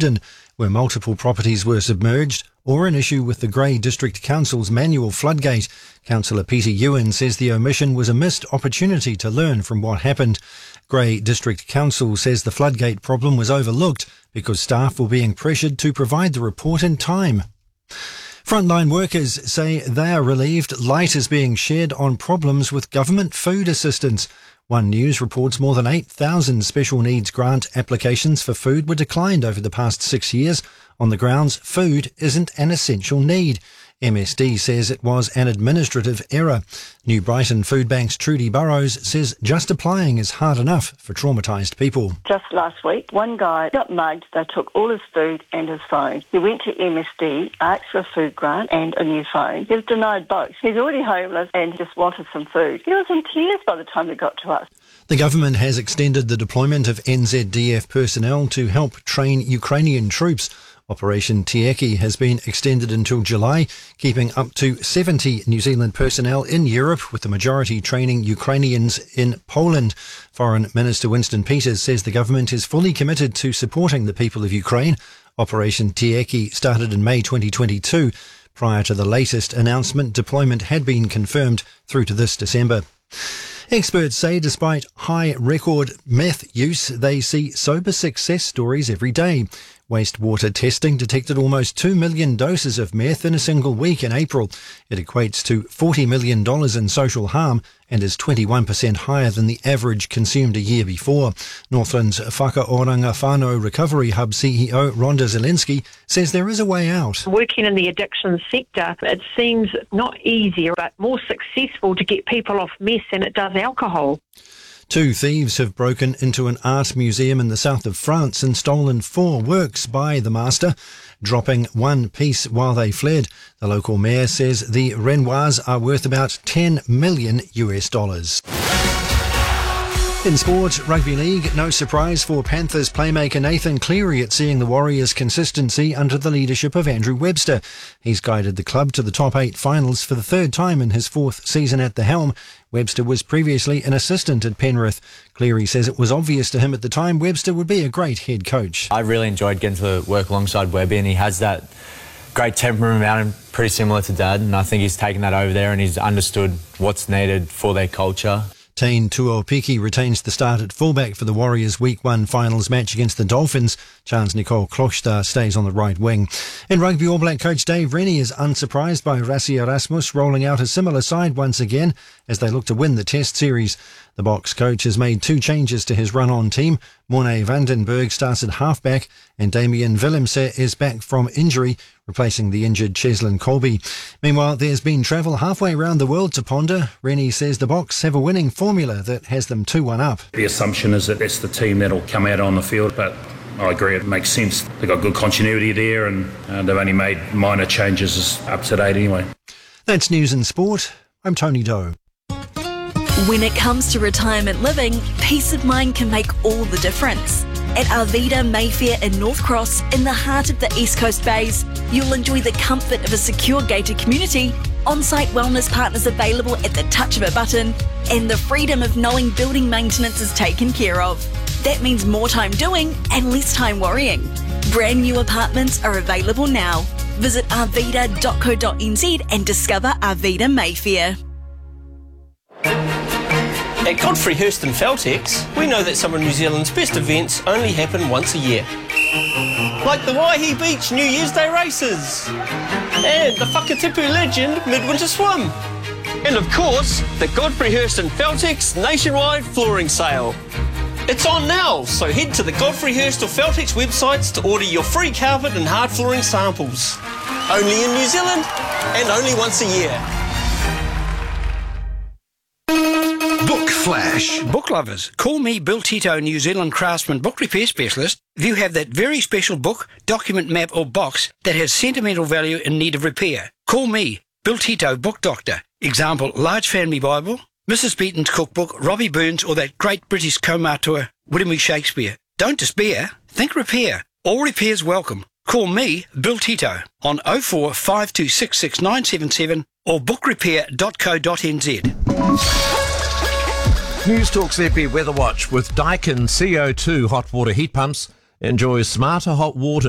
Cobden, where multiple properties were submerged, or an issue with the Grey District Council's manual floodgate. Councillor Peter Ewan says the omission was a missed opportunity to learn from what happened. Grey District Council says the floodgate problem was overlooked because staff were being pressured to provide the report in time. Frontline workers say they are relieved light is being shed on problems with government food assistance. One News reports more than 8,000 special needs grant applications for food were declined over the past 6 years on the grounds food isn't an essential need. MSD says it was an administrative error. New Brighton Food Bank's Trudy Burrows says just applying is hard enough for traumatised people. Just last week, one guy got mugged. They took all his food and his phone. He went to MSD, asked for a food grant and a new phone. He was denied both. He's already homeless and just wanted some food. He was in tears by the time it got to us. The government has extended the deployment of NZDF personnel to help train Ukrainian troops. Operation Tieki has been extended until July, keeping up to 70 New Zealand personnel in Europe, with the majority training Ukrainians in Poland. Foreign Minister Winston Peters says the government is fully committed to supporting the people of Ukraine. Operation Tieki started in May 2022. Prior to the latest announcement, deployment had been confirmed through to this December. Experts say despite high record meth use, they see sober success stories every day. Wastewater testing detected almost 2 million doses of meth in a single week in April. It equates to $40 million in social harm and is 21% higher than the average consumed a year before. Northland's Whakaoranga Whānau Recovery Hub CEO Rhonda Zielinski says there is a way out. Working in the addiction sector, it seems not easier but more successful to get people off meth than it does alcohol. 2 thieves have broken into an art museum in the south of France and stolen 4 works by the master, dropping 1 piece while they fled. The local mayor says the Renoirs are worth about $10 million. In sport, rugby league, no surprise for Panthers playmaker Nathan Cleary at seeing the Warriors' consistency under the leadership of Andrew Webster. He's guided the club to the top 8 finals for the 3rd time in his 4th season at the helm. Webster was previously an assistant at Penrith. Cleary says it was obvious to him at the time Webster would be a great head coach. I really enjoyed getting to work alongside Webby, and he has that great temperament about him, pretty similar to Dad, and I think he's taken that over there and he's understood what's needed for their culture. Tane Tuopiki retains the start at fullback for the Warriors' Week 1 finals match against the Dolphins. Chance Nicole Klochstar stays on the right wing. In rugby, All Black coach Dave Rennie is unsurprised by Rassie Erasmus rolling out a similar side once again as they look to win the Test series. The Boks coach has made 2 changes to his run-on team. Morne Vandenberg starts at halfback and Damien Willemse is back from injury, replacing the injured Cheslin Colby. Meanwhile, there's been travel halfway around the world to ponder. Rennie says the Boks have a winning formula that has them 2-1 up. The assumption is that that's the team that'll come out on the field, but I agree it makes sense. They've got good continuity there and they've only made minor changes up to date anyway. That's news and sport. I'm Tony Doe. When it comes to retirement living, peace of mind can make all the difference. At Arvida Mayfair in North Cross, in the heart of the East Coast Bays, you'll enjoy the comfort of a secure gated community, on-site wellness partners available at the touch of a button, and the freedom of knowing building maintenance is taken care of. That means more time doing and less time worrying. Brand new apartments are available now. Visit arvida.co.nz and discover Arvida Mayfair. At Godfrey Hirst and Feltex, we know that some of New Zealand's best events only happen once a year. Like the Waihi Beach New Year's Day races, and the Whakatipu Legend Midwinter Swim, and of course, the Godfrey Hirst and Feltex nationwide flooring sale. It's on now, so head to the Godfrey Hirst or Feltex websites to order your free carpet and hard flooring samples. Only in New Zealand, and only once a year. Book Flash. Book lovers, call me Bill Tito, New Zealand Craftsman Book Repair Specialist. If you have that very special book, document, map or box that has sentimental value in need of repair, call me, Bill Tito, Book Doctor. Example, Large Family Bible, Mrs. Beaton's Cookbook, Robbie Burns or that great British Komatua, William Shakespeare. Don't despair, think repair. All repairs welcome. Call me, Bill Tito, on 04 5266977 or bookrepair.co.nz. News Talk ZB Weather Watch with Daikin CO2 hot water heat pumps. Enjoy smarter hot water